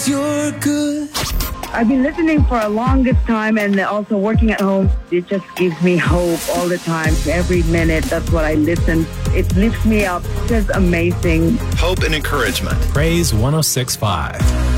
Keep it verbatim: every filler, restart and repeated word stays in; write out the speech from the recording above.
'cause you're good. I've been listening for a longest time and also working at home. It just gives me hope all the time. Every minute, that's what I listen. It lifts me up. It's just amazing. Hope and encouragement. Praise one oh six point five.